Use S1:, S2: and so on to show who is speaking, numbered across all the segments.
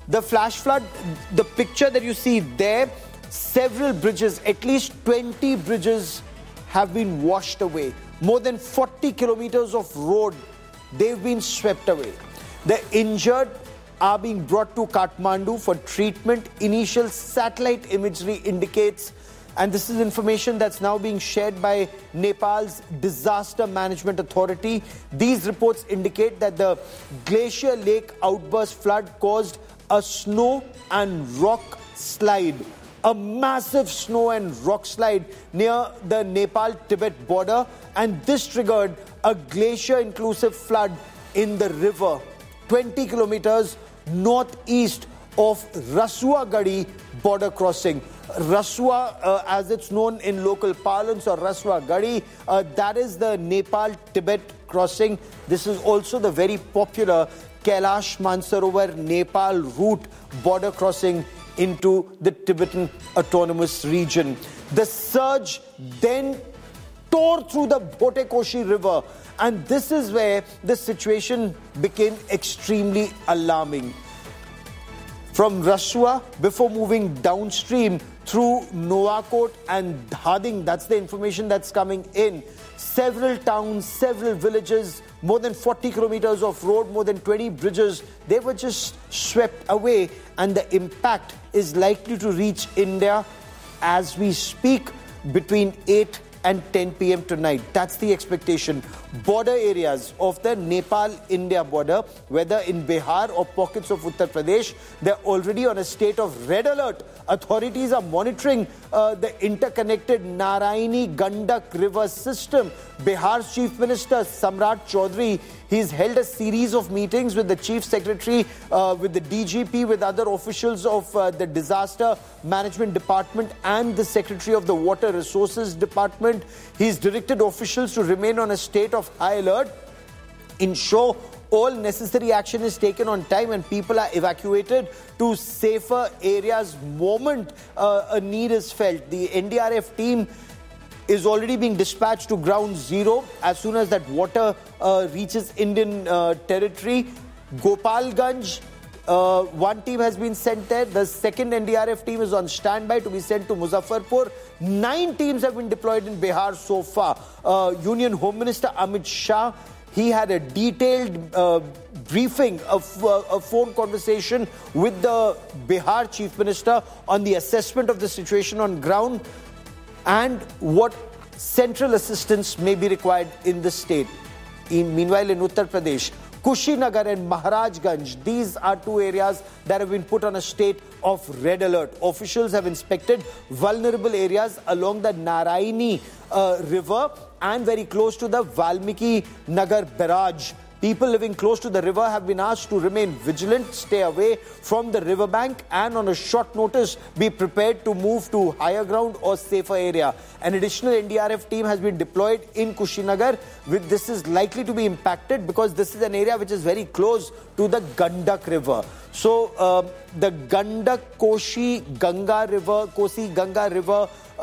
S1: The flash flood, the picture that you see there, several bridges, at least 20 bridges have been washed away. More than 40 kilometers of road, they've been swept away. The injured are being brought to Kathmandu for treatment. Initial satellite imagery indicates, and this is information that's now being shared by Nepal's Disaster Management Authority. These reports indicate that the Glacier Lake outburst flood caused a snow and rock slide, a massive snow and rock slide near the Nepal-Tibet border, and this triggered a glacier-inclusive flood in the river 20 kilometers northeast of Rasua Gadi border crossing. Rasua, as it's known in local parlance, or Rasua Gadi, that is the Nepal-Tibet crossing. This is also the very popular Kailash Mansarovar Nepal route border crossing into the Tibetan Autonomous Region. The surge then tore through the Bhotekoshi River, and this is where the situation became extremely alarming. From Rasua, before moving downstream through Nuwakot and Dhading, that's the information that's coming in. Several towns, several villages, more than 40 kilometers of road, more than 20 bridges, they were just swept away, and the impact is likely to reach India as we speak between 8 and 10 p.m. tonight. That's the expectation. Border areas of the Nepal-India border, whether in Bihar or pockets of Uttar Pradesh, they're already on a state of red alert. Authorities are monitoring the interconnected Narayani Gandak river system. Bihar's Chief Minister Samrat Chaudhary, he's held a series of meetings with the Chief Secretary, with the DGP, with other officials of the Disaster Management Department and the Secretary of the Water Resources Department. He's directed officials to remain on a state of high alert, ensure all necessary action is taken on time and people are evacuated to safer areas moment a need is felt. The NDRF team is already being dispatched to ground zero as soon as that water reaches Indian territory. Gopalganj, one team has been sent there. The second NDRF team is on standby to be sent to Muzaffarpur. 9 teams have been deployed in Bihar so far. Union Home Minister Amit Shah, he had a detailed briefing, a phone conversation with the Bihar Chief Minister on the assessment of the situation on ground and what central assistance may be required in the state. Meanwhile, in Uttar Pradesh, Kushinagar and Maharajganj, these are 2 areas that have been put on a state of red alert. Officials have inspected vulnerable areas along the Narayani river and very close to the Valmiki Nagar barrage. People living close to the river have been asked to remain vigilant, stay away from the riverbank, and on a short notice be prepared to move to higher ground or safer area. An additional NDRF team has been deployed in Kushinagar. This is likely to be impacted because this is an area which is very close to the Gandak River. So the Gandak, Kosi, Ganga River,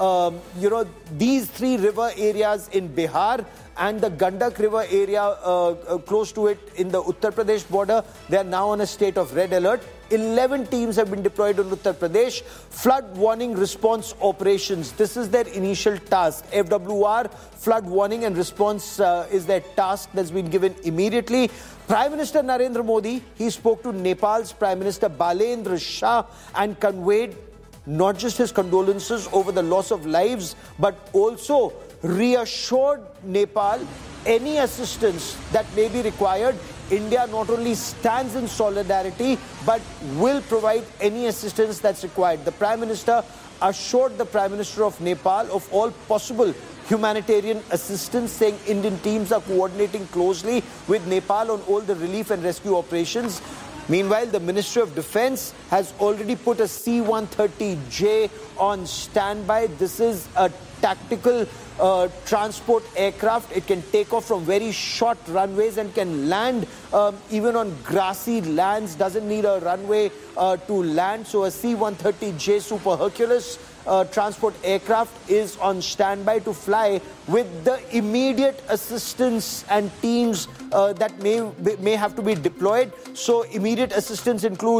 S1: these 3 river areas in Bihar and the Gandak River area close to it in the Uttar Pradesh border, they are now on a state of red alert. 11 teams have been deployed in Uttar Pradesh. Flood warning response operations, this is their initial task. FWR, flood warning and response is their task that's been given immediately. Prime Minister Narendra Modi, he spoke to Nepal's Prime Minister Balendra Shah and conveyed not just his condolences over the loss of lives, but also reassured Nepal any assistance that may be required. India not only stands in solidarity, but will provide any assistance that's required. The Prime Minister assured the Prime Minister of Nepal of all possible humanitarian assistance, saying Indian teams are coordinating closely with Nepal on all the relief and rescue operations. Meanwhile, the Ministry of Defence has already put a C-130J on standby. This is a tactical transport aircraft. It can take off from very short runways and can land even on grassy lands, doesn't need a runway to land. So a C-130J Super Hercules transport aircraft is on standby to fly with the immediate assistance and teams that may have to be deployed. So immediate assistance includes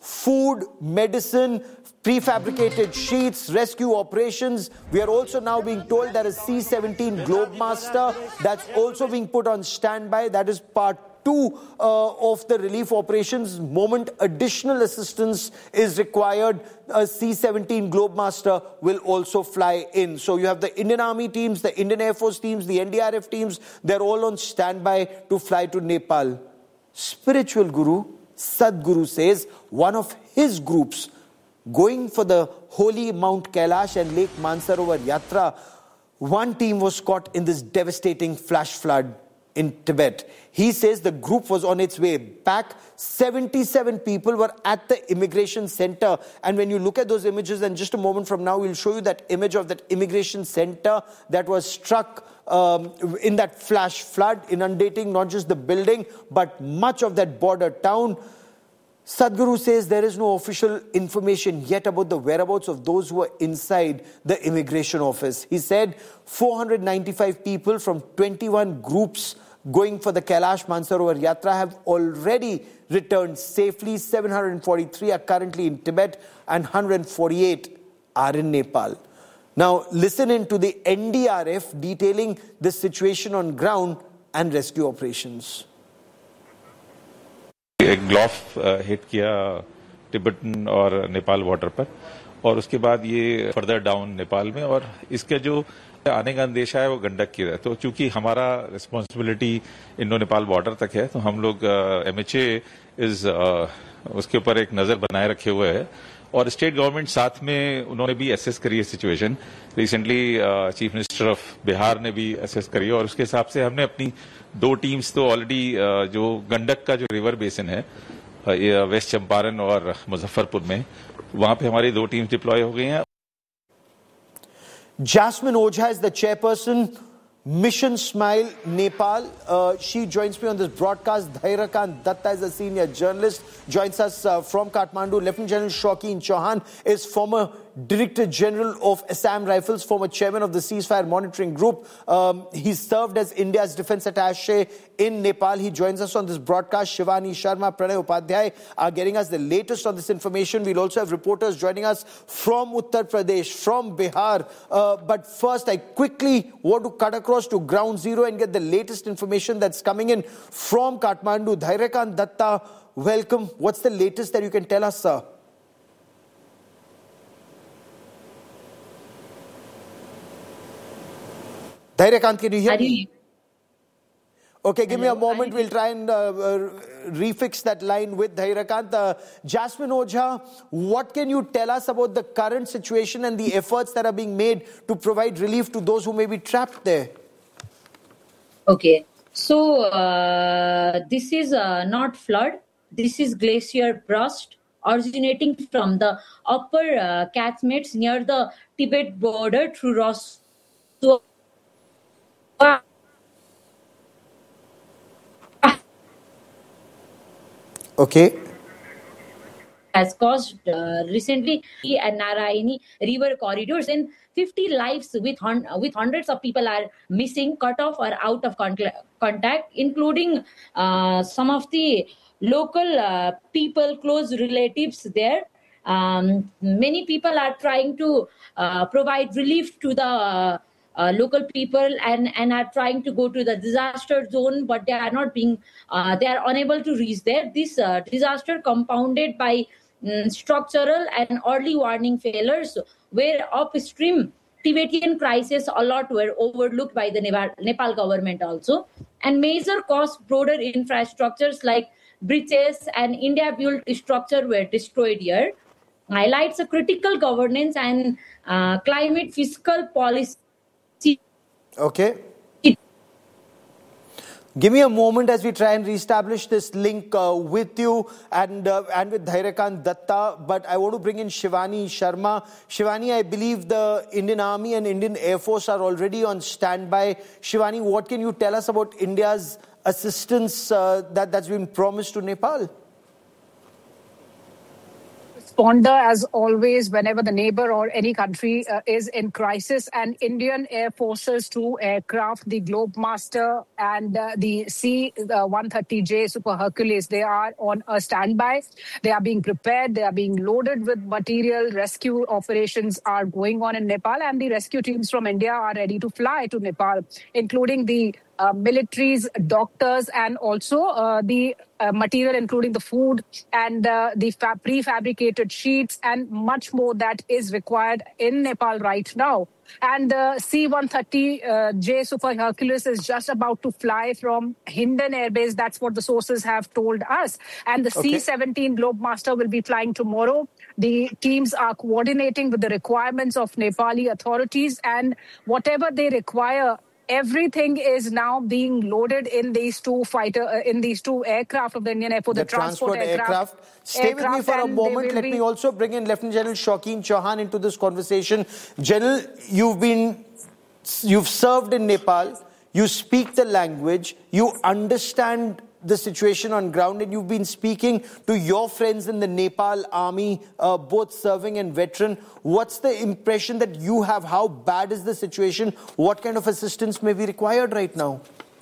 S1: food, medicine, prefabricated sheets, rescue operations. We are also now being told that a C-17 Globemaster that's also being put on standby. That is part 2 of the relief operations. Moment additional assistance is required, a C-17 Globemaster will also fly in. So you have the Indian Army teams, the Indian Air Force teams, the NDRF teams, they're all on standby to fly to Nepal. Spiritual guru Sadhguru says one of his groups going for the holy Mount Kailash and Lake Mansarovar Yatra, one team was caught in this devastating flash flood in Tibet. He says the group was on its way back. 77 people were at the immigration center. And when you look at those images, and just a moment from now, we'll show you that image of that immigration center that was struck in that flash flood, inundating not just the building, but much of that border town. Sadhguru says there is no official information yet about the whereabouts of those who are inside the immigration office. He said 495 people from 21 groups going for the Kailash Mansarovar Yatra have already returned safely. 743 are currently in Tibet and 148 are in Nepal. Now listen in to the NDRF detailing the situation on ground and rescue operations.
S2: एक GLOF hit किया Tibetan और Nepal border पर, और उसके बाद ये further down Nepal में, और इसके जो आने का अंदेशा है वो गंडक की है। तो चूंकि हमारा रिस्पांसिबिलिटी इंडो नेपाल बॉर्डर तक है, तो हम लोग MHA उसके ऊपर एक नजर बनाए रखे हुए है, और स्टेट गवर्नमेंट साथ में उन्होंने भी एसेस करी है situation. Recently chief minister of Bihar ने भी एसेस करी है, और उसके हिसाब से हमने अपनी 2 टीम्स तो ऑलरेडी जो गंडक का जो रिवर बेसिन है वेस्ट चंपारण और मुजफ्फरपुर में, वहां पे हमारी 2 टीम्स डिप्लॉय हो गई हैं।
S1: Jasmine Ojha is the chairperson, Mission Smile Nepal. She joins me on this broadcast. Dhairakant Datta is a senior journalist, joins us from Kathmandu. Lieutenant General Shaukin Chauhan is former Director General of Assam Rifles, former chairman of the Ceasefire Monitoring Group. He served as India's defense attaché in Nepal. He joins us on this broadcast. Shivani Sharma, Pranay Upadhyay are getting us the latest on this information. We'll also have reporters joining us from Uttar Pradesh, from Bihar. But first, I quickly want to cut across to ground zero and get the latest information that's coming in from Kathmandu. Dhairakant Datta, welcome. What's the latest that you can tell us, sir? Dhairakant, can you hear me? Okay, give me a moment. We'll try and refix that line with Dhairakant. Jasmine Ojha, what can you tell us about the current situation and the efforts that are being made to provide relief to those who may be trapped there?
S3: Okay, so this is not flood. This is glacier burst originating from the upper Kathmats near the Tibet border through Ross.
S1: Okay.
S3: Has caused recently and Narayani river corridors, and 50 lives with hundreds of people are missing, cut off or out of contact, including some of the local people, close relatives there. Many people are trying to provide relief to the local people and are trying to go to the disaster zone, but they are not being, they are unable to reach there. This disaster compounded by structural and early warning failures, where upstream Tibetan crisis a lot were overlooked by the Nepal government also, and major cost broader infrastructures like bridges and India-built structure were destroyed here. Highlights a critical governance and climate fiscal policy.
S1: Okay. Give me a moment as we try and reestablish this link with you and with Dhairakant Datta. But I want to bring in Shivani Sharma. Shivani, I believe the Indian Army and Indian Air Force are already on standby. Shivani, what can you tell us about India's assistance that's been promised to Nepal?
S4: ponder as always whenever the neighbor or any country is in crisis. And Indian Air Force's two aircraft, the Globemaster and the C-130J Super Hercules, they are on a standby. They are being prepared. They are being loaded with material. Rescue operations are going on in Nepal, and the rescue teams from India are ready to fly to Nepal, including the militaries, doctors, and also the material, including the food and the prefabricated sheets and much more that is required in Nepal right now. And the C-130J Super Hercules is just about to fly from Hindon Air Base. That's what the sources have told us. And the C-17 Globemaster will be flying tomorrow. The teams are coordinating with the requirements of Nepali authorities, and whatever they require, everything is now being loaded in these two aircraft of the Indian Air Force, the transport aircraft.
S1: Stay with me for a moment. Let me also bring in Lieutenant General Shaukin Chauhan into this conversation. General, you've served in Nepal. You speak the language. You understand the situation on ground, and you've been speaking to your friends in the Nepal army, both serving and veteran. What's the impression that you have? How bad is the situation? What kind of assistance may be required right now?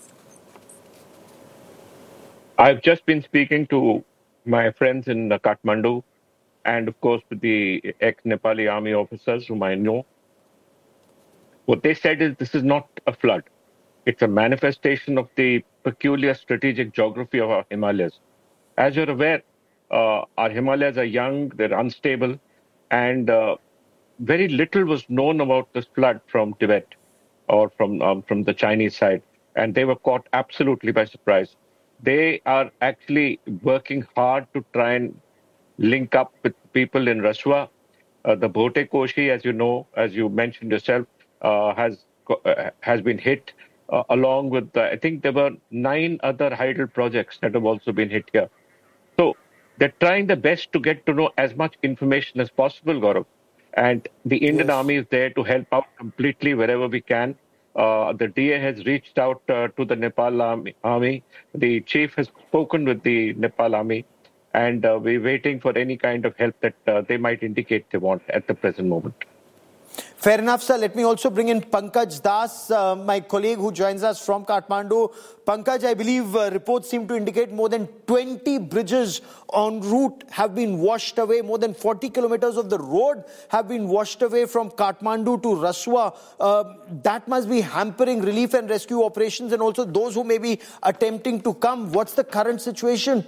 S5: I've just been speaking to my friends in Kathmandu, and of course with the ex-Nepali army officers whom I know. What they said is this is not a flood. It's a manifestation of the peculiar strategic geography of our Himalayas. As you're aware, our Himalayas are young, they're unstable, and very little was known about this flood from Tibet or from the Chinese side, and they were caught absolutely by surprise. They are actually working hard to try and link up with people in Raswa. The Bhote Koshi, as you know, as you mentioned yourself, has been hit. Along with, I think there were 9 other hydel projects that have also been hit here. So they're trying their best to get to know as much information as possible, Gaurav. And the Indian Army is there to help out completely wherever we can. The DA has reached out to the Nepal Army. The chief has spoken with the Nepal Army. And we're waiting for any kind of help that they might indicate they want at the present moment.
S1: Fair enough, sir. Let me also bring in Pankaj Das, my colleague who joins us from Kathmandu. Pankaj, I believe reports seem to indicate more than 20 bridges en route have been washed away. More than 40 kilometers of the road have been washed away from Kathmandu to Raswa. That must be hampering relief and rescue operations and also those who may be attempting to come. What's the current situation?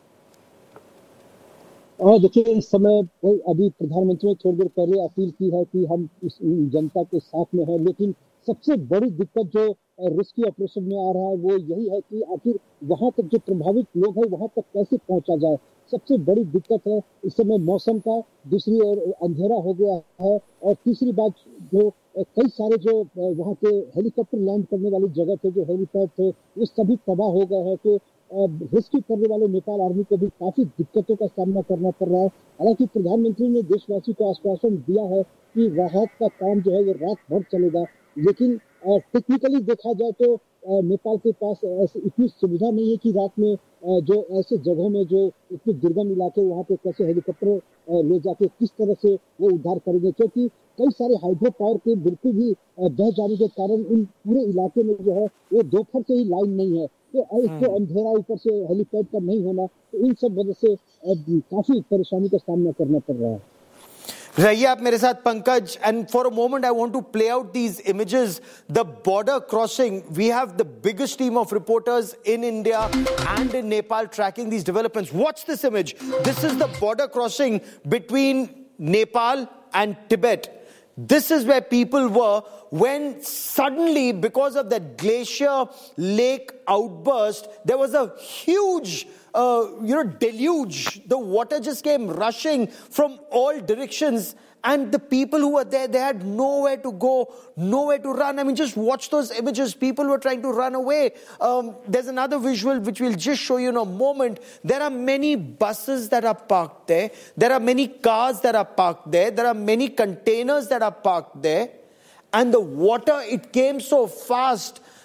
S6: देखिए इस समय अभी प्रधानमंत्री ने थोड़ी देर पहले appeal की है कि हम इस जनता के साथ में हैं, लेकिन सबसे बड़ी दिक्कत जो रेस्क्यू ऑपरेशन में आ रहा है वो यही है कि आखिर वहां तक जो प्रभावित लोग हैं वहां तक कैसे पहुंचा जाए। सबसे बड़ी दिक्कत है इस समय मौसम का, दूसरी ओर अंधेरा हो गया है, और तीसरी बात जो कई सारे जो वहां के हेलीकॉप्टर लैंड करने वाली जगह थे, जो हेलीपैड थे, वो सभी तबाह हो गए हैं। तो रेस्क्यू करने वाले नेपाल आर्मी को भी काफी दिक्कतों का सामना करना पड़ रहा है। हालांकि प्रधानमंत्री ने देशवासी को आश्वासन दिया है कि राहत का काम जो है वो रात भर चलेगा, लेकिन टेक्निकली देखा जाए तो नेपाल के पास इतनी सुविधा नहीं है कि रात में जो ऐसे जगहों में जो इतने दुर्गम इलाके वहाँ पे कैसे हेलीकॉप्टर ले जाके किस तरह से वो उद्धार करेंगे, क्योंकि कई सारे हाइड्रो पावर के बिल्कुल भी बह जाने के कारण इन पूरे इलाके में जो है वो दोपहर से ही लाइन नहीं है। तो इसको अंधेरा, ऊपर से हेलीपैड का नहीं होना, तो इन सब वजह से काफी परेशानी का सामना करना पड़ रहा है।
S1: रहिए आप मेरे साथ Pankaj, and for a moment I want to play out these images. The border crossing, we have the biggest team of reporters in India and in Nepal tracking these developments. Watch this image. This is the border crossing between Nepal and Tibet. This is where people were when suddenly, because of that glacier lake outburst, there was a huge deluge. The water just came rushing from all directions, and the people who were there, they had nowhere to go, nowhere to run. I mean, just watch those images. People were trying to run away. There's another visual which we'll just show you in a moment. There are many buses that are parked there. There are many cars that are parked there. There are many containers that are parked there. And the water, it came so fast.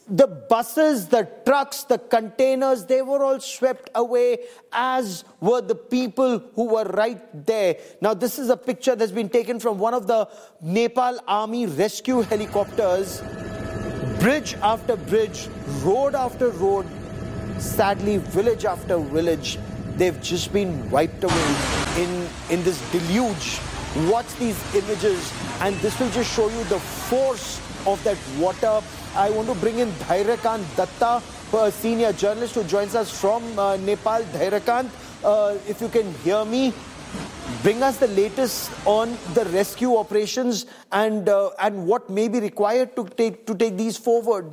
S1: The buses, the trucks, the containers, they were all swept away, as were the people who were right there. Now, this is a picture that's been taken from one of the Nepal Army rescue helicopters. Bridge after bridge, road after road, sadly, village after village, they've just been wiped away in this deluge. Watch these images, and this will just show you the force of that water. I want to bring in Dhairyakant Datta, a senior journalist who joins us from Nepal. Dhairyakant, if you can hear me, bring us the latest on the rescue operations and what may be required to take these forward.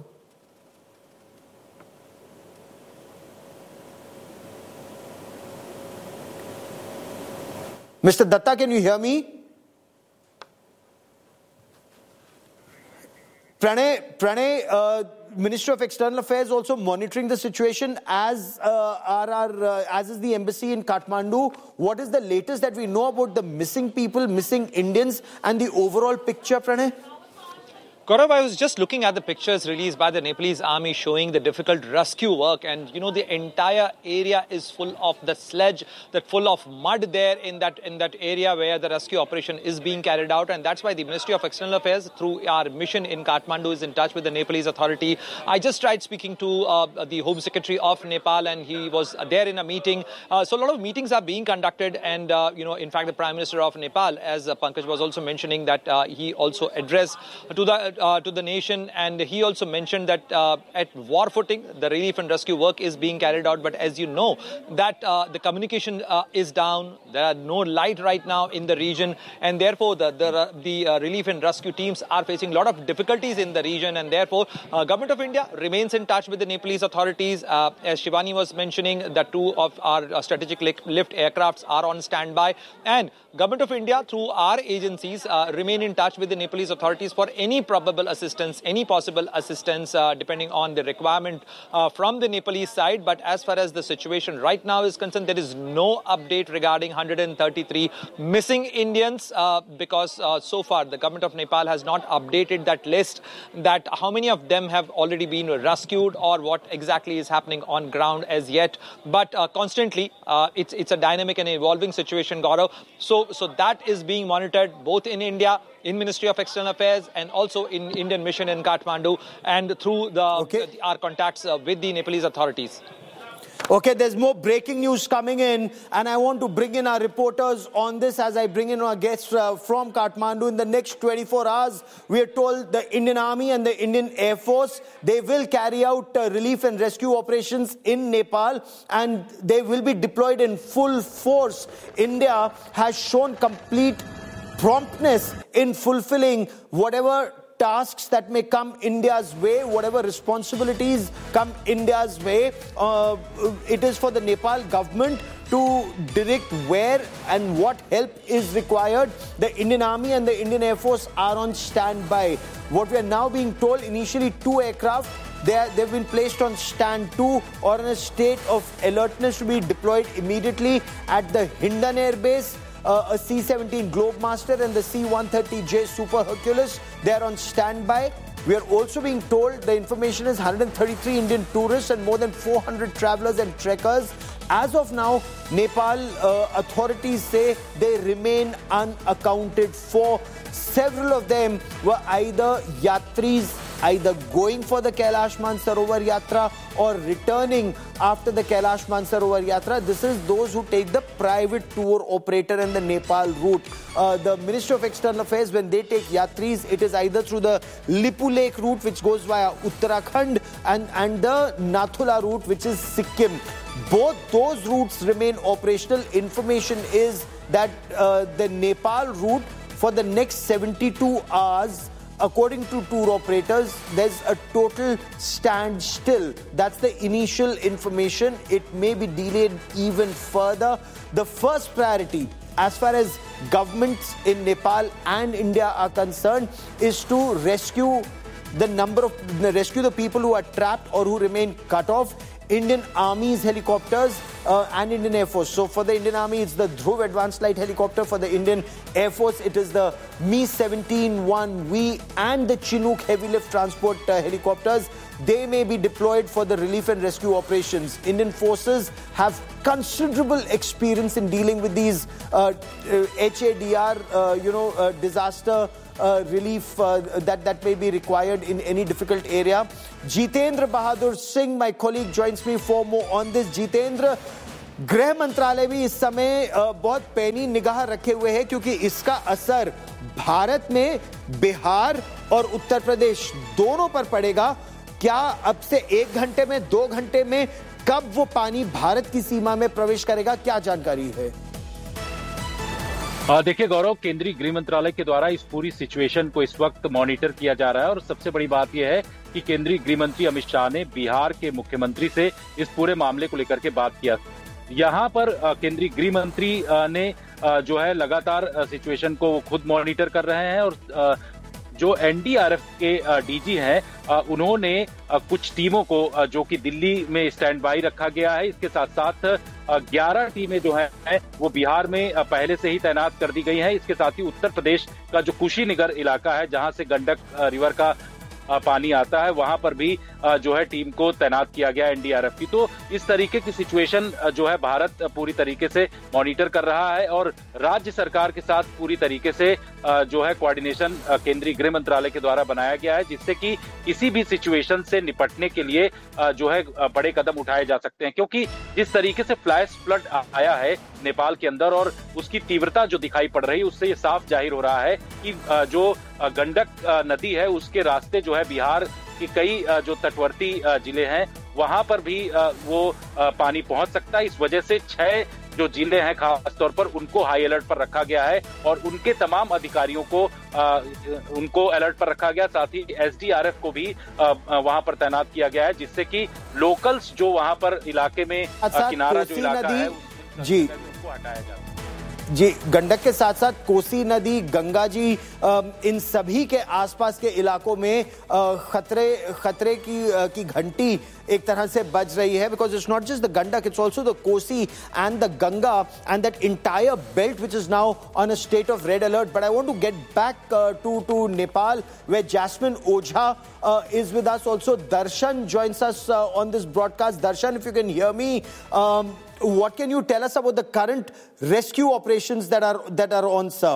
S1: Mr. Datta, can you hear me? Pranay, Ministry of External Affairs also monitoring the situation, as is the embassy in Kathmandu. What is the latest that we know about the missing people, missing Indians, and the overall picture, Pranay?
S7: Gaurav, I was just looking at the pictures released by the Nepalese army showing the difficult rescue work, and the entire area is full of the sledge, full of mud there in that area where the rescue operation is being carried out, and that's why the Ministry of External Affairs, through our mission in Kathmandu, is in touch with the Nepalese authority. I just tried speaking to the Home Secretary of Nepal, and he was there in a meeting. So a lot of meetings are being conducted, and in fact, the Prime Minister of Nepal, as Pankaj was also mentioning, that he also addressed to the nation, and he also mentioned that at war footing, the relief and rescue work is being carried out. But as you know, that the communication is down. There are no light right now in the region, and therefore the relief and rescue teams are facing a lot of difficulties in the region, and therefore Government of India remains in touch with the Nepalese authorities. As Shivani was mentioning, the two of our strategic lift aircrafts are on standby, and Government of India, through our agencies, remain in touch with the Nepalese authorities for any probable assistance, any possible assistance, depending on the requirement from the Nepalese side. But as far as the situation right now is concerned, there is no update regarding 133 missing Indians, because so far the government of Nepal has not updated that list, that how many of them have already been rescued or what exactly is happening on ground as yet. But constantly, it's a dynamic and evolving situation, Gaurav. So that is being monitored both in India, in Ministry of External Affairs, and also in Indian mission in Kathmandu, and through our contacts with the Nepalese authorities.
S1: Okay, there's more breaking news coming in, and I want to bring in our reporters on this as I bring in our guests from Kathmandu. In the next 24 hours, we are told the Indian Army and the Indian Air Force, they will carry out relief and rescue operations in Nepal, and they will be deployed in full force. India has shown complete promptness in fulfilling whatever tasks that may come India's way, whatever responsibilities come India's way. It is for the Nepal government to direct where and what help is required. The Indian Army and the Indian Air Force are on standby. What we are now being told, initially 2 aircraft, they've been placed on stand 2 or in a state of alertness to be deployed immediately at the Hindan Air Base. A C-17 Globemaster and the C-130J Super Hercules, they are on standby. We are also being told, the information is 133 Indian tourists and more than 400 travelers and trekkers. As of now, Nepal authorities say they remain unaccounted for. Several of them were either yatris, either going for the Kailash Mansarovar Yatra or returning after the Kailash Mansarovar Yatra. This is those who take the private tour operator and the Nepal route. The Ministry of External Affairs, when they take yatris, it is either through the Lipu Lake route, which goes via Uttarakhand, and the Nathula route, which is Sikkim. Both those routes remain operational. Information is that the Nepal route for the next 72 hours, according to tour operators, there's a total standstill. That's the initial information. It may be delayed even further. The first priority, as far as governments in Nepal and India are concerned, is to rescue the people who are trapped or who remain cut off. Indian Army's helicopters and Indian Air Force. So for the Indian Army, it's the Dhruv Advanced Light Helicopter. For the Indian Air Force, it is the Mi-17-1V and the Chinook Heavy Lift Transport helicopters. They may be deployed for the relief and rescue operations. Indian forces have considerable experience in dealing with these HADR, disaster relief that may be required in any difficult area. Jitendra Bahadur Singh, my colleague, joins me for more on this. Jitendra, गृह मंत्रालय भी इस समय बहुत पैनी निगाह रखे हुए है क्योंकि इसका असर भारत में बिहार और उत्तर प्रदेश दोनों पर पड़ेगा. क्या अब से 1 घंटे में, 2 घंटे में, कब वो पानी भारत की सीमा में प्रवेश करेगा, क्या जानकारी है?
S8: देखिए गौरव, केंद्रीय गृह मंत्रालय के द्वारा इस पूरी सिचुएशन को इस वक्त मॉनिटर किया जा रहा है और सबसे बड़ी बात यह है कि केंद्रीय गृह मंत्री अमित शाह ने बिहार के मुख्यमंत्री से इस पूरे मामले को लेकर के बात किया. यहाँ पर केंद्रीय गृह मंत्री ने जो है लगातार सिचुएशन को खुद मॉनिटर कर रहे हैं और जो एनडीआरएफ के डीजी हैं उन्होंने कुछ टीमों को जो कि दिल्ली में स्टैंड बाई रखा गया है, इसके साथ साथ 11 टीमें जो हैं वो बिहार में पहले से ही तैनात कर दी गई हैं. इसके साथ ही उत्तर प्रदेश का जो कुशीनगर इलाका है जहां से गंडक रिवर का पानी आता है वहां पर भी जो है टीम को तैनात किया गया एनडीआरएफ की. तो इस तरीके की सिचुएशन जो है भारत पूरी तरीके से मॉनिटर कर रहा है और राज्य सरकार के साथ पूरी तरीके से जो है कोऑर्डिनेशन केंद्रीय गृह मंत्रालय के द्वारा बनाया गया है जिससे कि किसी भी सिचुएशन से निपटने के लिए जो है बड़े कदम उठाए जा सकते हैं. क्योंकि जिस तरीके से फ्लैश फ्लड आया है नेपाल के अंदर और उसकी तीव्रता जो दिखाई पड़ रही है उससे ये साफ जाहिर हो रहा है कि जो गंडक नदी है उसके रास्ते जो है बिहार की कई जो तटवर्ती जिले हैं वहां पर भी वो पानी पहुंच सकता है. इस वजह से 6 जो जिले हैं खास तौर पर उनको हाई अलर्ट पर रखा गया है और उनके तमाम अधिकारियों को उनको अलर्ट पर रखा गया. साथ ही एसडीआरएफ को भी वहां पर तैनात किया गया है जिससे कि लोकल्स जो वहां पर इलाके में किनारा जो इलाका है
S1: जी
S8: उसको हटाया जाए.
S1: जी, गंडक के साथ साथ कोसी नदी, गंगा जी, इन सभी के आसपास के इलाकों में खतरे की घंटी एक तरह से बज रही है because it's not just the Gandak, it's also the Kosi and the Ganga and that entire belt which is now on a state of red alert. But I want to get back to Nepal where Jasmine Ojha is with us. Also Darshan joins us on this broadcast. Darshan, if you can hear me, what can you tell us about the current rescue operations that are on, sir?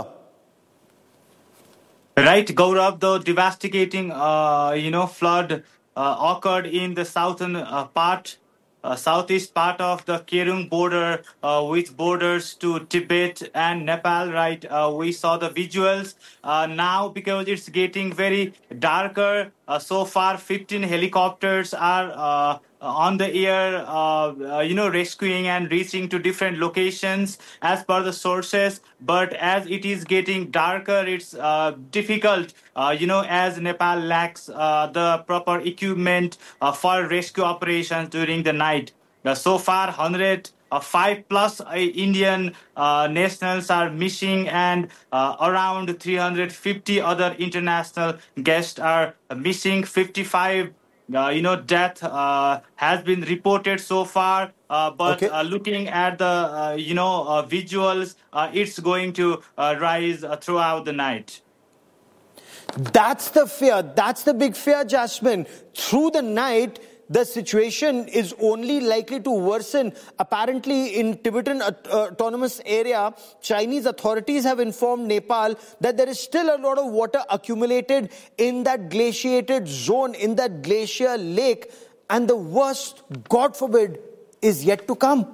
S9: Right, Gaurav, the devastating, flood occurred in the southeast part of the Kerung border, which borders to Tibet and Nepal, right? We saw the visuals. Now, because it's getting very darker, so far 15 helicopters are on the air, rescuing and reaching to different locations as per the sources. But as it is getting darker, it's difficult, as Nepal lacks the proper equipment for rescue operations during the night. So far, 105 plus Indian nationals are missing and around 350 other international guests are missing. 55 death has been reported so far, but okay. Looking at the visuals, it's going to rise throughout the night.
S1: That's the fear. That's the big fear, Jasmine. Through the night, the situation is only likely to worsen. Apparently, in Tibetan autonomous area, Chinese authorities have informed Nepal that there is still a lot of water accumulated in that glaciated zone, in that glacier lake, and the worst, God forbid, is yet to come.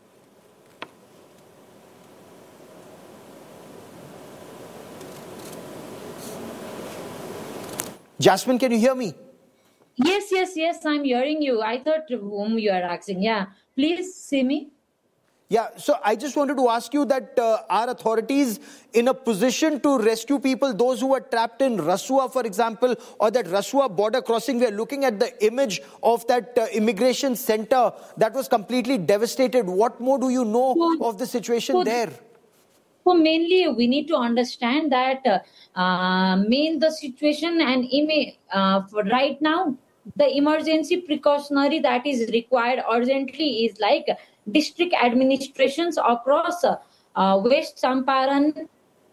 S1: Jasmine, can you hear me?
S3: Yes, I'm hearing you. I thought whom you are asking. Yeah, please see me.
S1: Yeah, so I just wanted to ask you that are authorities in a position to rescue people, those who are trapped in Rasua, for example, or that Rasua border crossing? We are looking at the image of that immigration center that was completely devastated. What more do you know of the situation there?
S3: So mainly we need to understand that the situation and for right now the emergency precautionary that is required urgently is like district administrations across West Champaran.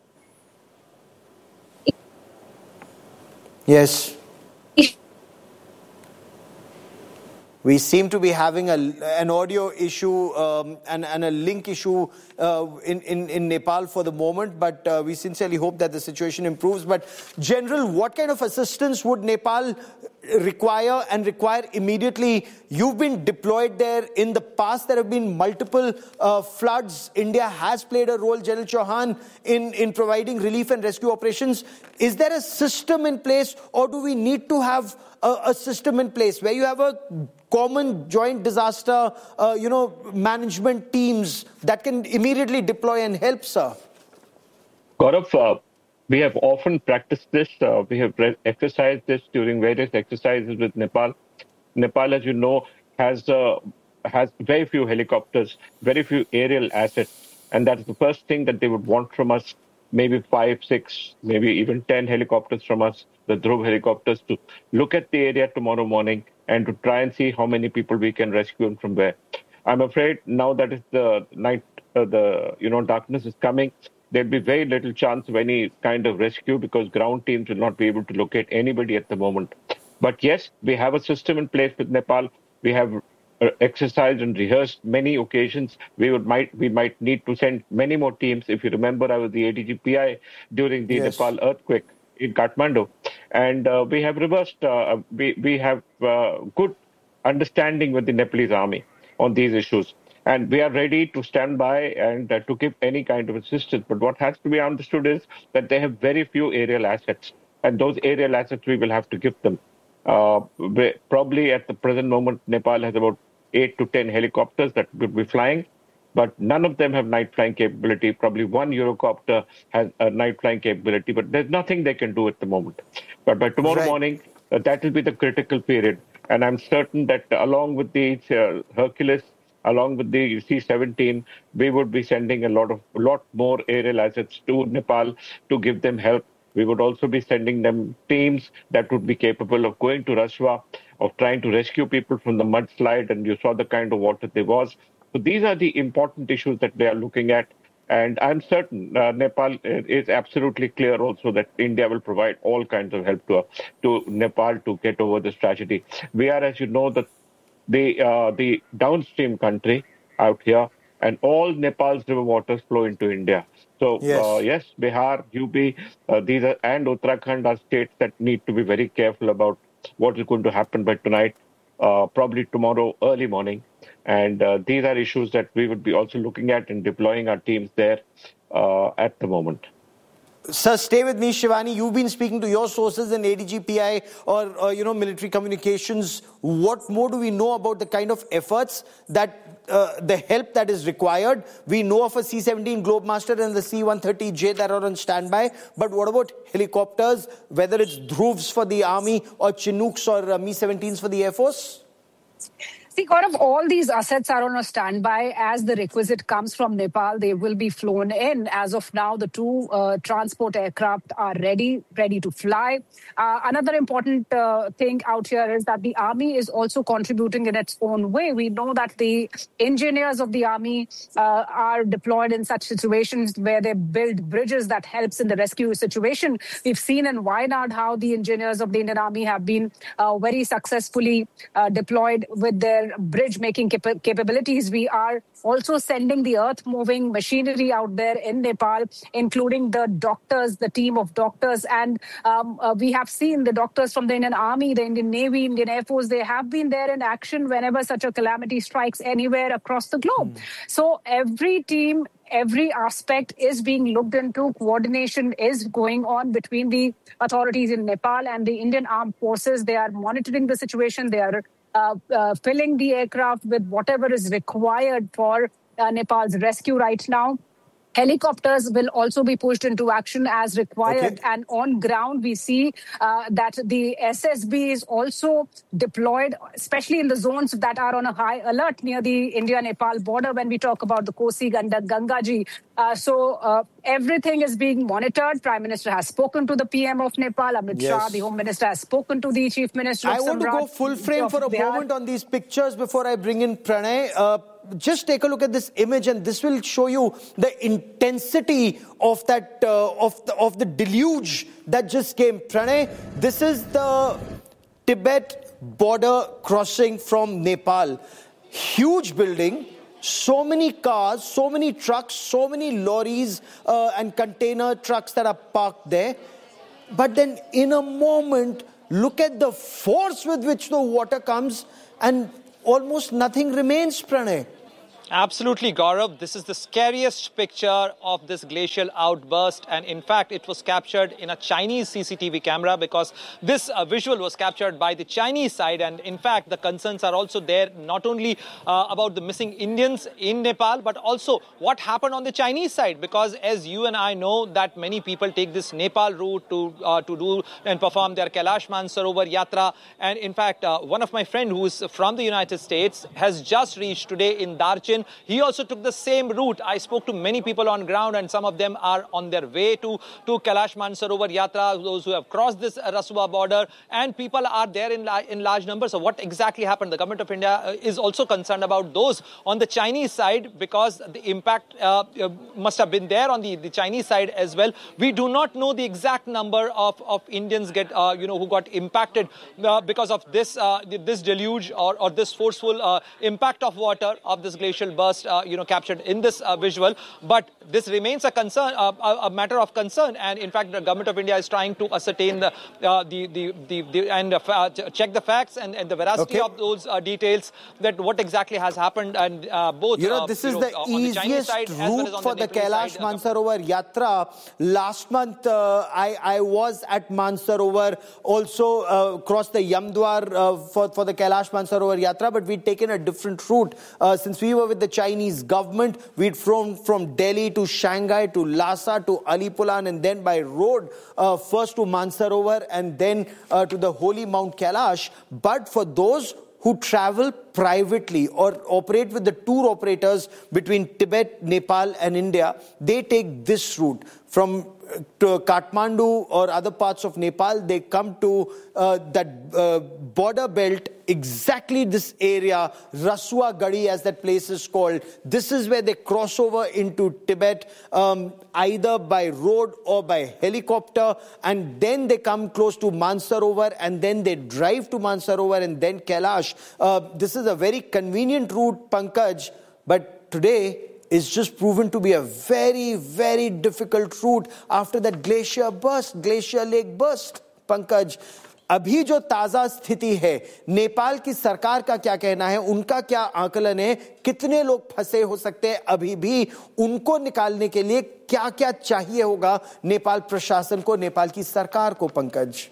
S1: Yes. We seem to be having an audio issue and a link issue in Nepal for the moment, but we sincerely hope that the situation improves. But General, what kind of assistance would Nepal require immediately? You've been deployed there. In the past, there have been multiple floods. India has played a role, General Chauhan, in providing relief and rescue operations. Is there a system in place, or do we need to have a system in place where you have a common joint disaster, management teams that can immediately deploy and help, sir?
S5: Gaurav, we have often practiced this. We have exercised this during various exercises with Nepal. Nepal, as you know, has very few helicopters, very few aerial assets. And that's the first thing that they would want from us, maybe 5, 6, maybe even 10 helicopters from us, the Dhruv helicopters, to look at the area tomorrow morning and to try and see how many people we can rescue and from where. I'm afraid now that it's the night, darkness is coming, there'll be very little chance of any kind of rescue because ground teams will not be able to locate anybody at the moment. But yes, we have a system in place with Nepal. We have exercised and rehearsed many occasions. We might need to send many more teams. If you remember, I was the ADG-PI during the Nepal earthquake in Kathmandu, and we have reversed. We have good understanding with the Nepalese army on these issues, and we are ready to stand by and to give any kind of assistance. But what has to be understood is that they have very few aerial assets, and those aerial assets we will have to give them. Probably at the present moment, Nepal has about 8 to 10 helicopters that will be flying, but none of them have night flying capability. Probably one Eurocopter has a night flying capability, but there's nothing they can do at the moment. But by tomorrow morning, that will be the critical period. And I'm certain that along with the Hercules, along with the C-17, we would be sending a lot more aerial assets to Nepal to give them help. We would also be sending them teams that would be capable of going to Raswa, of trying to rescue people from the mudslide, and you saw the kind of water there was. So these are the important issues that they are looking at. And I'm certain Nepal is absolutely clear also that India will provide all kinds of help to Nepal to get over this tragedy. We are, as you know, the downstream country out here, and all Nepal's river waters flow into India. So yes, Bihar, UP, these are, and Uttarakhand are states that need to be very careful about what is going to happen by tonight, probably tomorrow early morning. And these are issues that we would be also looking at and deploying our teams there at the moment.
S1: Sir, stay with me, Shivani. You've been speaking to your sources in ADG-PI or military communications. What more do we know about the kind of efforts that the help that is required? We know of a C-17 Globemaster and the C-130J that are on standby. But what about helicopters, whether it's Dhruvs for the Army or Chinooks or Mi-17s for the Air Force?
S4: See, Gaurav, all these assets are on a standby. As the requisite comes from Nepal, they will be flown in. As of now, the 2 transport aircraft are ready to fly. Another important thing out here is that the army is also contributing in its own way. We know that the engineers of the army are deployed in such situations where they build bridges that helps in the rescue situation. We've seen in Wayanad how the engineers of the Indian Army have been very successfully deployed with their bridge-making capabilities. We are also sending the earth-moving machinery out there in Nepal, including the doctors, the team of doctors. And we have seen the doctors from the Indian Army, the Indian Navy, Indian Air Force. They have been there in action whenever such a calamity strikes anywhere across the globe. So every team, every aspect is being looked into. Coordination is going on between the authorities in Nepal and the Indian Armed Forces. They are monitoring the situation. They are filling the aircraft with whatever is required for Nepal's rescue right now. Helicopters will also be pushed into action as required.
S1: Okay.
S4: And on ground, we see that the SSB is also deployed, especially in the zones that are on a high alert near the India-Nepal border when we talk about the Kosi, Gandak, Gangaji. So everything is being monitored. Prime Minister has spoken to the PM of Nepal, Amit Shah. The Home Minister has spoken to the Chief Minister of
S1: I want to go full frame for a moment on these pictures before I bring in Pranay. Just take a look at this image, and this will show you the intensity of that of the deluge that just came. Pranay, this is the Tibet border crossing from Nepal. Huge building, so many cars, so many trucks, so many lorries and container trucks that are parked there. But then in a moment, look at the force with which the water comes, and almost nothing remains, Pranay.
S7: Absolutely, Gaurav. This is the scariest picture of this glacial outburst. And in fact, it was captured in a Chinese CCTV camera, because this visual was captured by the Chinese side. And in fact, the concerns are also there, not only about the missing Indians in Nepal, but also what happened on the Chinese side. Because as you and I know, that many people take this Nepal route to do and perform their Kailash Mansarovar Yatra. And in fact, one of my friends who is from the United States has just reached today in Darchin. He also took the same route. I spoke to many people on ground, and some of them are on their way to Kailash Mansarovar Yatra, those who have crossed this Rasua border, and people are there in large numbers. So what exactly happened? The government of India is also concerned about those on the Chinese side, because the impact must have been there on the Chinese side as well. We do not know the exact number of Indians who got impacted because of this deluge or this forceful impact of water of this glacial burst, captured in this visual. But this remains a concern, a matter of concern. And in fact, the government of India is trying to ascertain check the facts and the veracity of those details, that what exactly has happened. And both,
S1: this is the easiest route for the Kailash Mansarovar Yatra. Last month, I was at Mansarovar, also crossed the Yamdwar for the Kailash Mansarovar Yatra, but we'd taken a different route. Since we were with the Chinese government, we'd flown from Delhi to Shanghai to Lhasa to Alipulan, and then by road first to Mansarovar and then to the holy Mount Kailash. But for those who travel privately or operate with the tour operators between Tibet, Nepal and India, they take this route from to Kathmandu or other parts of Nepal. They come to that border belt, exactly this area, Rasua Gadi as that place is called. This is where they cross over into Tibet, either by road or by helicopter, and then they come close to Mansarovar, and then they drive to Mansarovar and then Kailash. This is a very convenient route, Pankaj, but today is just proven to be a very, very difficult route after that glacier lake burst. Pankaj, अभी जो ताजा स्थिति है, नेपाल की सरकार का क्या कहना है, उनका क्या आकलन है, कितने लोग फंसे हो सकते हैं अभी भी, उनको निकालने के लिए क्या क्या चाहिए होगा नेपाल प्रशासन को, नेपाल की सरकार को, पंकज?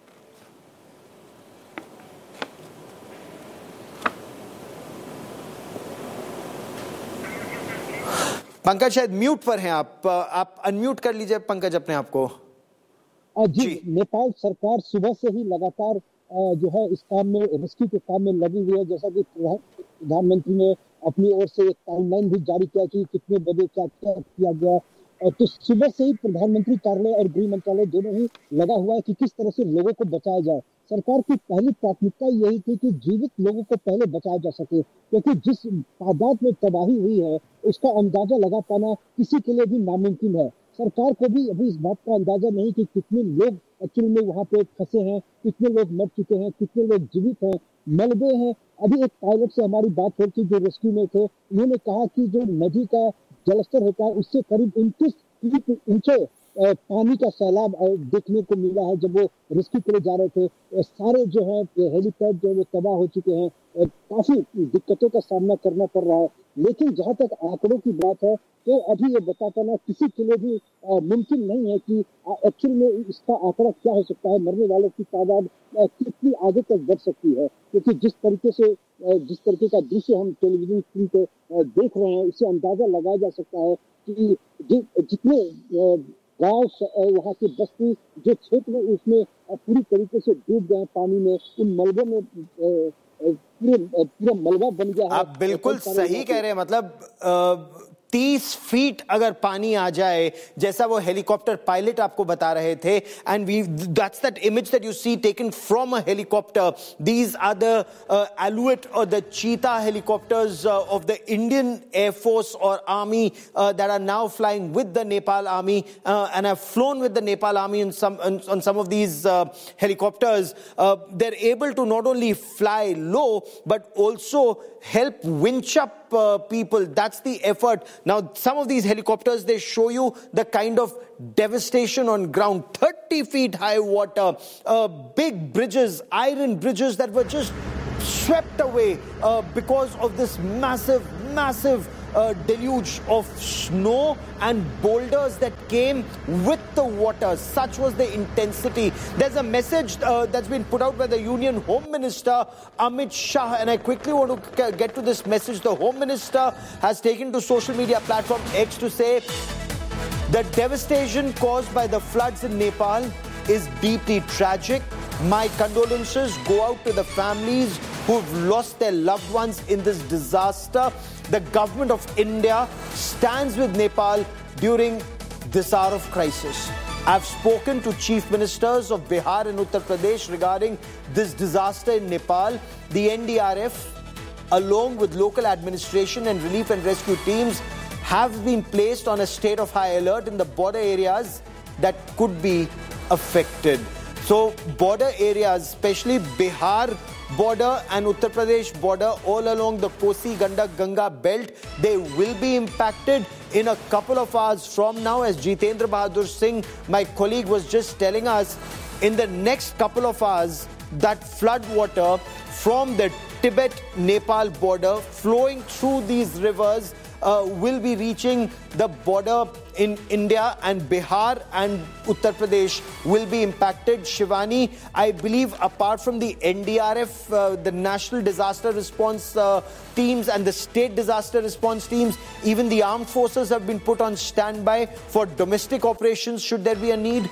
S1: पंकज शायद म्यूट पर हैं आप अनम्यूट कर लीजिए पंकज अपने आप को।
S6: जी, नेपाल सरकार सुबह से ही लगातार जो है इस काम में, रेस्क्यू के काम में लगी हुई है। जैसा कि प्रधानमंत्री ने अपनी ओर से एक टाइमलाइन भी जारी किया कि कितने बजे क्या क्या किया गया, तो सुबह से ही प्रधानमंत्री कार्यालय और गृह मंत्रालय दोनों ही लगा हुआ है कि किस तरह से लोगों को बचाया जाए। सरकार की पहली प्राथमिकता यही थी कि जीवित लोगों को पहले बचाया जा सके, क्योंकि जिस तादाद में तबाही हुई है उसका अंदाजा लगा पाना किसी के लिए भी नामुमकिन है। सरकार को भी अभी इस बात का अंदाजा नहीं कि कितने लोग एक्चुअली में वहां पे फंसे हैं, कितने लोग मर चुके हैं, कितने लोग जीवित हैं, मलबे हैं। अभी एक पायलट से हमारी बात होती जो रेस्क्यू में थे, उन्होंने कहा कि जो नदी का जलस्तर होता है उससे करीब 29 इंच पानी का सैलाब देखने को मिला है। जब वो रेस्क्यू के लिए जा रहे थे, सारे जो है हेलीपैड जो है तबाह हो चुके हैं, काफी दिक्कतों का सामना करना पड़ रहा है। लेकिन जहां तक आंकड़ों की बात है तो अभी ये बता पाना किसी के लिए भी मुमकिन नहीं है कि एक्चुअल में इसका आंकड़ा क्या हो सकता है, मरने वालों की तादाद कितनी आगे तक बढ़ सकती है। क्योंकि जिस तरीके का दृश्य हम टेलीविजन स्क्रीन पे देख रहे हैं, उससे अंदाजा लगाया जा सकता है कि जितने गांव वहाँ की बस्ती जो क्षेत्र उसमें पूरी तरीके से डूब गए पानी में, उन मलबों में पूरा मलबा बन गया है।
S1: आप बिल्कुल सही कह रहे हैं, मतलब 30 फीट अगर पानी आ जाए, जैसा वो हेलीकॉप्टर पायलट आपको बता रहे थे, and that's that image that you see taken from a helicopter. These are the Alouette or the Cheetah helicopters of the Indian Air Force or Army that are now flying with the Nepal Army and have flown with the Nepal Army on some of these helicopters. They're able to not only fly low but also help winch up people. That's the effort. Now, some of these helicopters, they show you the kind of devastation on ground. 30 feet high water, big bridges, iron bridges that were just swept away because of this massive deluge of snow and boulders that came with the water. Such was the intensity. There's a message that's been put out by the Union Home Minister Amit Shah, and I quickly want to get to this message. The Home Minister has taken to social media platform X to say the devastation caused by the floods in Nepal is deeply tragic. My condolences go out to the families who've lost their loved ones in this disaster. The government of India stands with Nepal during this hour of crisis. I've spoken to chief ministers of Bihar and Uttar Pradesh regarding this disaster in Nepal. The NDRF, along with local administration and relief and rescue teams, have been placed on a state of high alert in the border areas that could be affected. So border areas, especially Bihar border and Uttar Pradesh border, all along the Kosi Gandak Ganga belt, they will be impacted in a couple of hours from now. As Jitendra Bahadur Singh, my colleague, was just telling us, in the next couple of hours, that flood water from the Tibet-Nepal border flowing through these rivers will be reaching the border in India, and Bihar and Uttar Pradesh will be impacted. Shivani, I believe apart from the NDRF, the National Disaster Response teams and the State Disaster Response teams, even the armed forces have been put on standby for domestic operations should there be a need.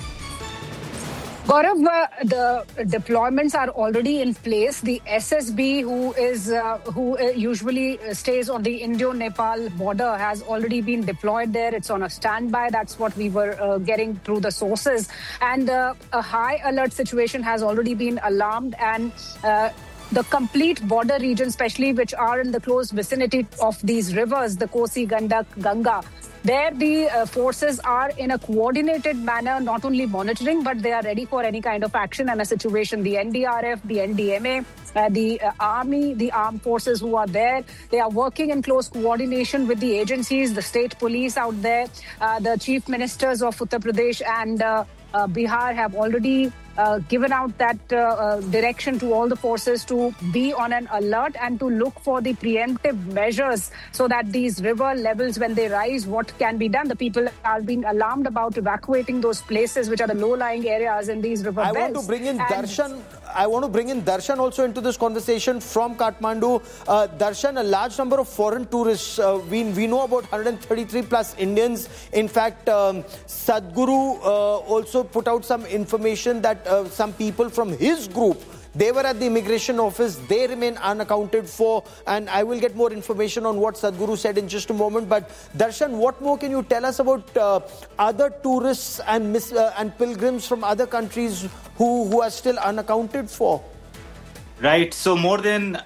S4: Gaurav, the deployments are already in place. The SSB, who usually stays on the Indo-Nepal border, has already been deployed there. It's on a standby. That's what we were getting through the sources. And a high alert situation has already been alarmed, and the complete border region, especially which are in the close vicinity of these rivers, the Kosi, Gandak, Ganga, there the forces are in a coordinated manner, not only monitoring, but they are ready for any kind of action and a situation. The NDRF, the NDMA, the army, the armed forces who are there, they are working in close coordination with the agencies, the state police out there. The chief ministers of Uttar Pradesh and Bihar have already given out that direction to all the forces to be on an alert and to look for the preemptive measures so that these river levels, when they rise, what can be done. The people are being alarmed about evacuating those places which are the low-lying areas in these river belts.
S1: I want to bring in Darshan also into this conversation from Kathmandu. Darshan, a large number of foreign tourists. We know about 133 plus Indians. In fact, Sadhguru also put out some information that some people from his group, they were at the immigration office, they remain unaccounted for, and I will get more information on what Sadhguru said in just a moment. But Darshan, what more can you tell us about other tourists and pilgrims from other countries who are still unaccounted for?
S9: Right, so more than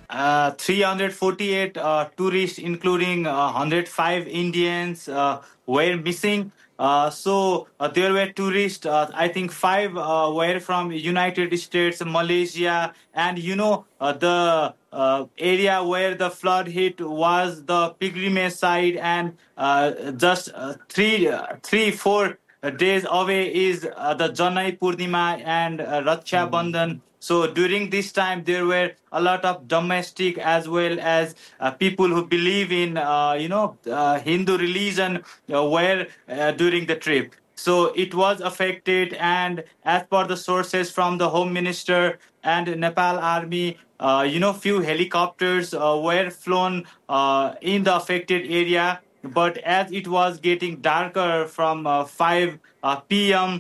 S9: 348 tourists, including 105 Indians, were missing. So there were tourists, I think 5 were from United States, Malaysia, and the area where the flood hit was the pilgrimage site, and just 3-4 days away is the Janai Purnima and Raksha Bandhan. So during this time, there were a lot of domestic as well as people who believe in, Hindu religion were during the trip. So it was affected, and as per the sources from the Home Minister and Nepal Army, few helicopters were flown in the affected area. but as it was getting darker from 5 p.m.,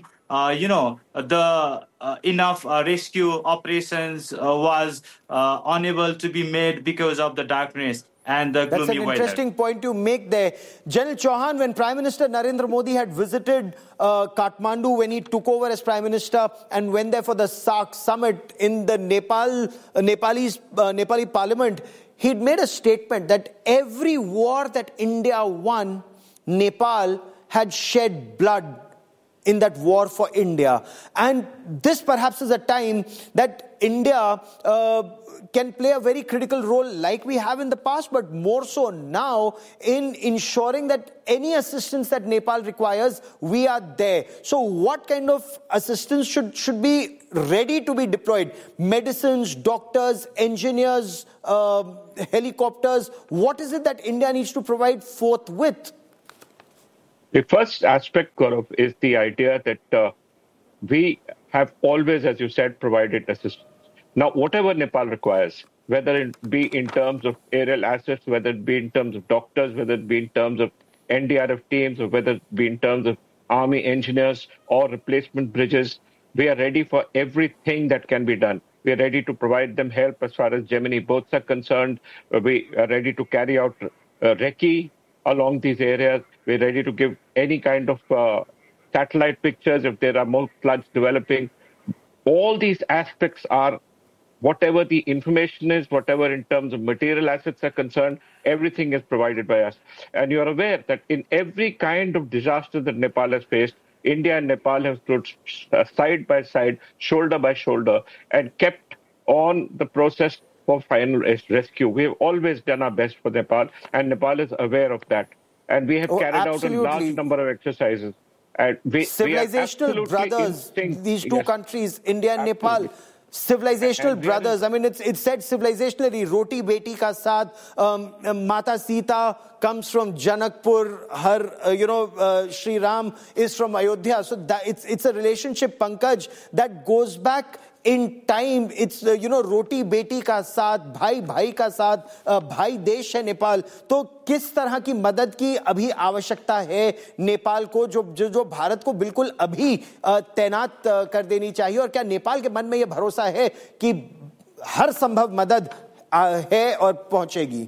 S9: the enough rescue operations was unable to be made because of the darkness and the gloomy weather.
S1: That's an interesting point to make there. General Chauhan, when Prime Minister Narendra Modi had visited Kathmandu when he took over as Prime Minister and went there for the SAARC summit in the Nepali parliament, he'd made a statement that every war that India won, Nepal had shed blood in that war for India. And this perhaps is a time that India can play a very critical role like we have in the past, but more so now in ensuring that any assistance that Nepal requires, we are there. So what kind of assistance should be ready to be deployed? Medicines, doctors, engineers, helicopters. What is it that India needs to provide forthwith?
S5: The first aspect, Gaurav, is the idea that we have always, as you said, provided assistance. Now, whatever Nepal requires, whether it be in terms of aerial assets, whether it be in terms of doctors, whether it be in terms of NDRF teams, or whether it be in terms of army engineers or replacement bridges, we are ready for everything that can be done. We are ready to provide them help as far as Gemini boats are concerned. We are ready to carry out recce along these areas. We're ready to give any kind of satellite pictures if there are more floods developing. All these aspects are, whatever the information is, whatever in terms of material assets are concerned, everything is provided by us. And you're aware that in every kind of disaster that Nepal has faced, India and Nepal have stood side by side, shoulder by shoulder, and kept on the process for final rescue. We have always done our best for Nepal, and Nepal is aware of that. And we have carried out a large number of exercises. And
S1: civilizational brothers, these two countries, India and Nepal, civilizational brothers. I mean, it's said civilizationally, Roti Beti Ka Saath, Mata Sita comes from Janakpur, her, Sri Ram is from Ayodhya. So it's a relationship, Pankaj, that goes back in time. It's, Roti Beti Ka Saath, Bhai Bhai Ka Saath, Bhai Desh hai Nepal. तो किस तरह की मदद की अभी आवश्यकता है नेपाल को, जो भारत को बिल्कुल अभी तैनात कर देनी चाहिए, और क्या नेपाल के मन में ये भरोसा है कि हर संभव मदद है और पहुंचेगी?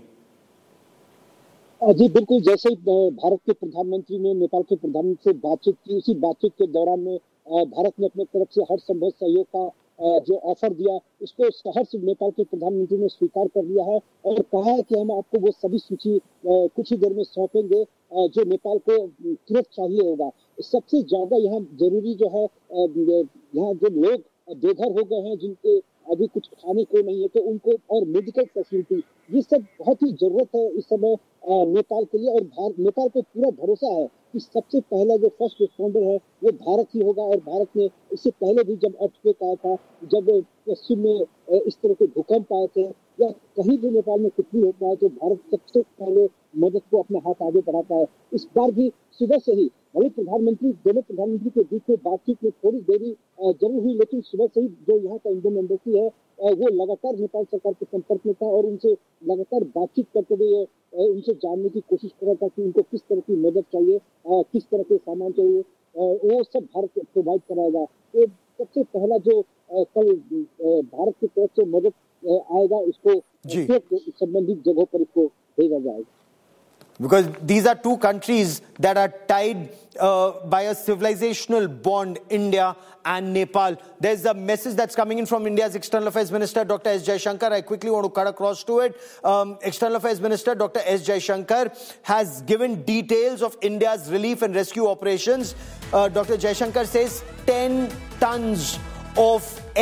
S6: जी बिल्कुल, जैसे भारत के प्रधानमंत्री ने नेपाल के प्रधानमंत्री से बातचीत की, उसी बातचीत के दौरान में भारत ने अपने तरफ से हर संभव सहयोग का जो ऑफर दिया, उसको सहर्ष नेपाल के प्रधानमंत्री ने स्वीकार कर लिया है और कहा है कि हम आपको वो सभी सूची कुछ ही देर में सौंपेंगे जो नेपाल को तुरंत चाहिए होगा। सबसे ज्यादा यहाँ जरूरी जो है, यहाँ जो लोग बेघर हो गए हैं, जिनके अभी कुछ खाने को नहीं है, तो उनको, और मेडिकल फैसिलिटी, ये सब बहुत ही जरूरत है इस समय नेपाल के लिए। और नेपाल को पूरा भरोसा है कि सबसे पहला जो फर्स्ट रिस्पॉन्डर है वो भारत ही होगा। और भारत ने इससे पहले भी जब अर्थक्वेक आया था, जब पश्चिम में इस तरह के भूकंप आए थे, या कहीं भी नेपाल में कुछ भी होता है, तो भारत सबसे पहले मदद को अपना हाथ आगे बढ़ाता है। इस बार भी सुबह से ही दोनों प्रधानमंत्री के बीच में बातचीत में थोड़ी देरी जरूर हुई, लेकिन सुबह से ही जो यहाँ का इंडियन एम्बेसी है वो लगातार नेपाल सरकार के संपर्क में था और उनसे लगातार बातचीत करते हुए उनसे जानने की कोशिश कर रहा था कि उनको किस तरह की मदद चाहिए, किस तरह के सामान चाहिए, वो सब भारत प्रोवाइड कराएगा। तो सबसे पहला जो कल भारत की तरफ से मदद आएगा, उसको संबंधित जगहों पर इसको भेजा जाएगा।
S1: Because these are two countries that are tied by a civilizational bond, India and Nepal. There's a message that's coming in from India's External Affairs Minister, Dr. S. Jaishankar. I quickly want to cut across to it. External Affairs Minister, Dr. S. Jaishankar, has given details of India's relief and rescue operations. Dr. Jaishankar says 10 tons of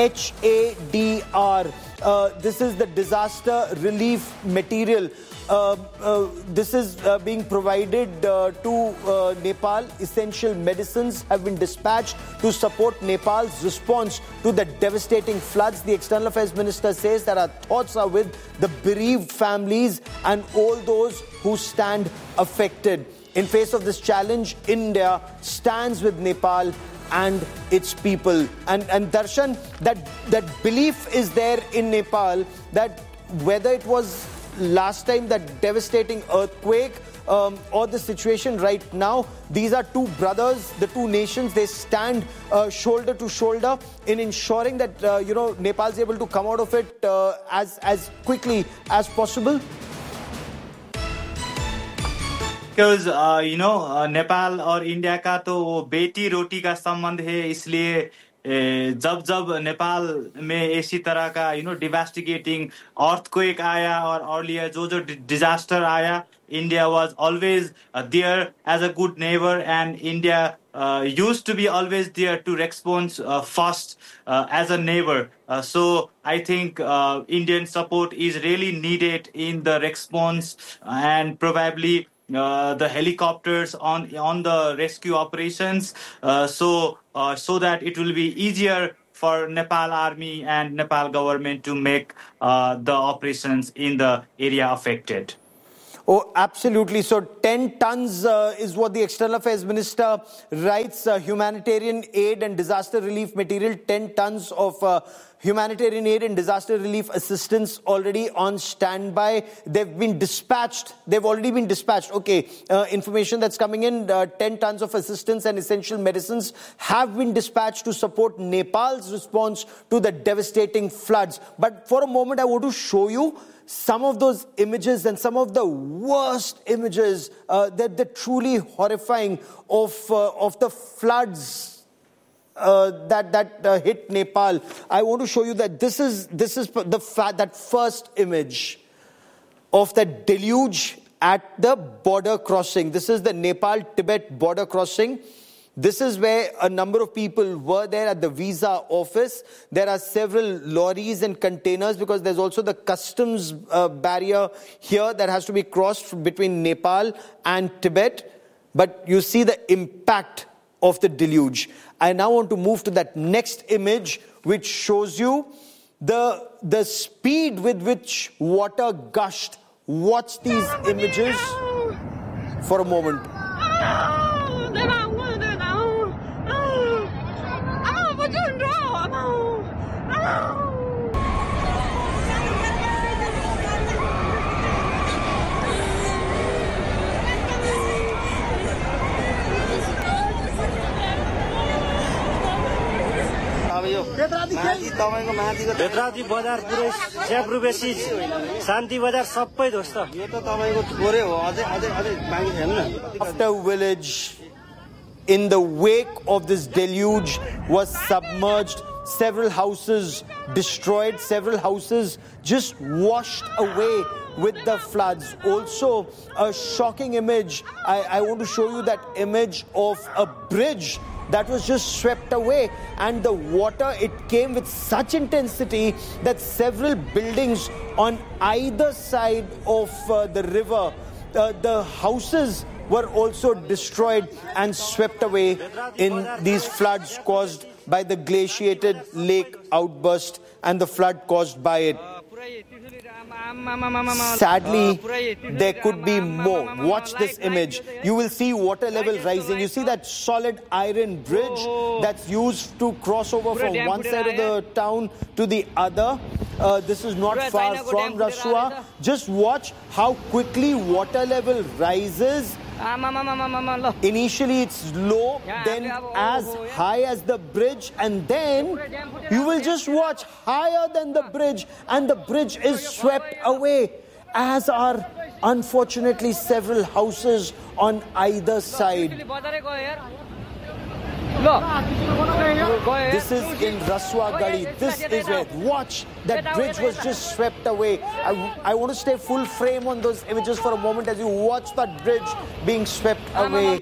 S1: HADR. This is the disaster relief material. This is being provided to Nepal. Essential medicines have been dispatched to support Nepal's response to the devastating floods. The External Affairs Minister says that our thoughts are with the bereaved families and all those who stand affected. In face of this challenge, India stands with Nepal and its people. And Darshan, that belief is there in Nepal that whether it was last time that devastating earthquake or the situation right now. These are two brothers, the two nations. They stand shoulder to shoulder in ensuring that Nepal is able to come out of it as quickly as possible.
S9: Because Nepal और India का तो वो बेटी रोटी का संबंध है, इसलिए जब नेपाल में ऐसी तरह का डिवास्टिगेटिंग अर्थक्वेक आया और अर्लियर जो डिजास्टर आया, India was always there as a good neighbor, and India used to be always there to respond first as a neighbor. So I think Indian support is really needed in the response, and probably the helicopters on the rescue operations, so that it will be easier for Nepal army and Nepal government to make the operations in the area affected.
S1: Oh, absolutely. So 10 tons is what the External Affairs Minister writes. Humanitarian aid and disaster relief material, 10 tons of humanitarian aid and disaster relief assistance already on standby. They've been dispatched. They've already been dispatched. Okay, information that's coming in, 10 tons of assistance and essential medicines have been dispatched to support Nepal's response to the devastating floods. But for a moment, I want to show you some of those images and some of the worst images that truly horrifying of the floods that hit Nepal. I want to show you that this is that first image of the deluge at the border crossing. This is the Nepal-Tibet border crossing. This is where a number of people were there at the visa office. There are several lorries and containers because there's also the customs barrier here that has to be crossed between Nepal and Tibet. But you see the impact of the deluge. I now want to move to that next image, which shows you the speed with which water gushed. Watch these images for a moment.
S10: बेतराजी बजार पुरै स्याब्रु बेसी शान्ति बजार सबै ध्वस्त यो त तपाईको थोरै हो अझै बाँकी छैन न
S1: After village in the wake of this deluge was submerged, several houses destroyed, several houses just washed away with the floods. Also a shocking image, I want to show you that image of a bridge that was just swept away, and the water, it came with such intensity that several buildings on either side of the river, the houses were also destroyed and swept away in these floods caused by the glaciated lake outburst and the flood caused by it. Sadly, there could be more. Watch this image. You will see water level rising. You see that solid iron bridge that's used to cross over from one side of the town to the other. This is not far from Rasua. Just watch how quickly water level rises. Initially it's low, then as high as the bridge, and then you will just watch higher than the bridge, and the bridge is swept away, as are unfortunately several houses on either side. This is in Rasua Gadi. This is where, watch, that bridge was just swept away. I want to stay full frame on those images for a moment as you watch that bridge being swept away.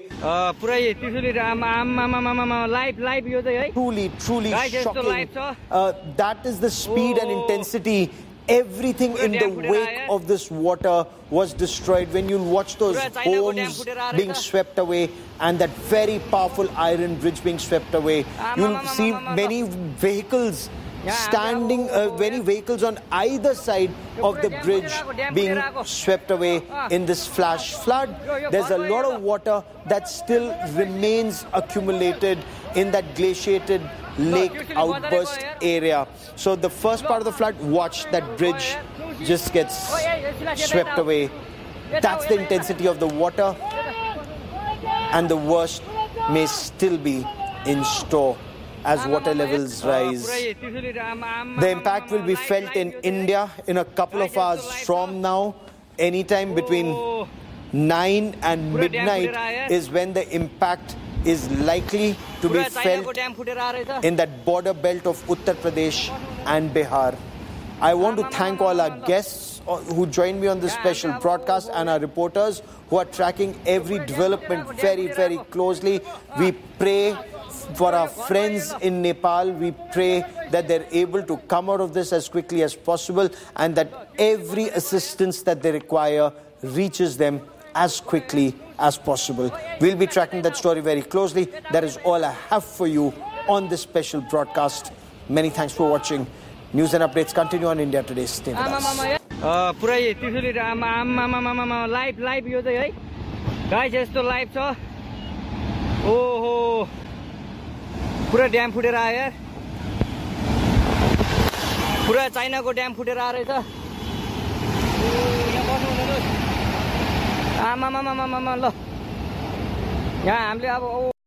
S1: Truly shocking. That is the speed and intensity. Everything in the wake of this water was destroyed. When you watch those homes being swept away and that very powerful iron bridge being swept away, you'll see many vehicles standing, many vehicles on either side of the bridge being swept away in this flash flood. There's a lot of water that still remains accumulated in that glaciated lake outburst area. So the first part of the flood, watch that bridge just gets swept away That's the intensity of the water, and the worst may still be in store as water levels rise. The impact will be felt in India in a couple of hours from now. Anytime between 9 and midnight is when the impact is likely to be felt in that border belt of Uttar Pradesh and Bihar. I want to thank all our guests who joined me on this special broadcast and our reporters who are tracking every development very, very closely. We pray for our friends in Nepal. We pray that they're able to come out of this as quickly as possible and that every assistance that they require reaches them as quickly as possible. We'll be tracking that story very closely. That is all I have for you on this special broadcast. Many thanks for watching. News and updates continue on India Today. Stay with us.
S11: पुरै त्रिशुली आमा live यो चाहिँ है guys यस्तो live छ ओहो पुरा dam फुटेर आयो यार पुरा चाइनाको ड्याम फुटेर आ रहेछ आमा ल यहाँ हामीले अब